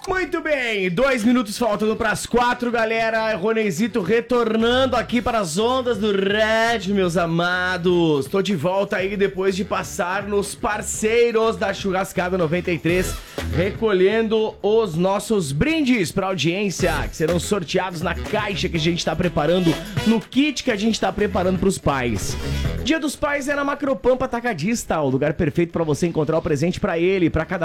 Muito bem, 2 minutos faltando para as 4, galera. Ronezito retornando aqui para as ondas do rádio, meus amados. Tô de volta aí depois de passar nos parceiros da Churrascada 93, recolhendo os nossos brindes para audiência, que serão sorteados na caixa que a gente tá preparando, no kit que a gente tá preparando para os pais. Dia dos Pais é na Macropampa Atacadista, o lugar perfeito para você encontrar o presente para ele, para cada